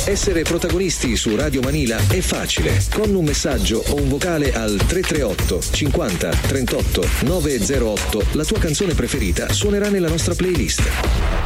Essere protagonisti su Radio Manila è facile. Con un messaggio o un vocale al 338 50 38 908 la tua canzone preferita suonerà nella nostra playlist.